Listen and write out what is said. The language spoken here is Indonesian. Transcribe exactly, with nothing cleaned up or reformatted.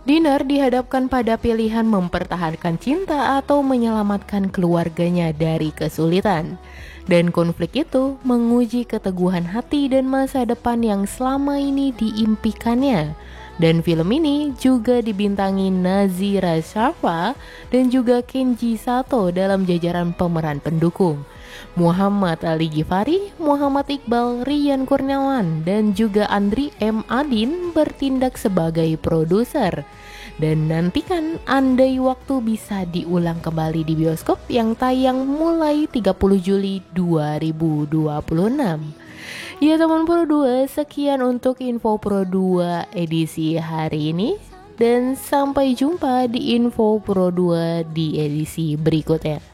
Dinner dihadapkan pada pilihan mempertahankan cinta atau menyelamatkan keluarganya dari kesulitan. Dan konflik itu menguji keteguhan hati dan masa depan yang selama ini diimpikannya. Dan film ini juga dibintangi Nazira Shafa dan juga Kenji Sato dalam jajaran pemeran pendukung. Muhammad Ali Ghifari, Muhammad Iqbal, Rian Kurniawan, dan juga Andri M. Adin bertindak sebagai produser. Dan nantikan Andai Waktu bisa diulang kembali di bioskop yang tayang mulai tiga puluh Juli dua ribu dua puluh enam. Ya teman Pro dua, sekian untuk info Pro dua edisi hari ini. Dan sampai jumpa di info Pro dua di edisi berikutnya.